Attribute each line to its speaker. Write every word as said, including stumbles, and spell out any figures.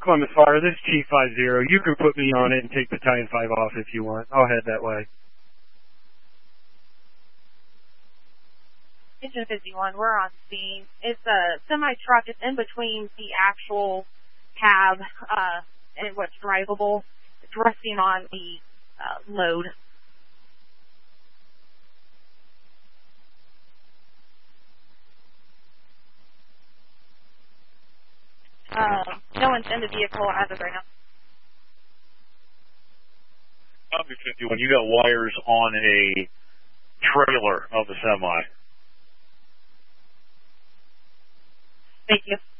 Speaker 1: Columbus Fire, this is T five zero. You can put me on it and take the Titan five off if you want. I'll head that way.
Speaker 2: Engine fifty-one, we're on scene. It's a semi-truck. It's in between the actual cab uh, and what's drivable. It's resting on the uh, load. Uh, no one's in the vehicle as of right now.
Speaker 3: Copy fifty-one, you got wires on a trailer of the semi.
Speaker 2: Thank you.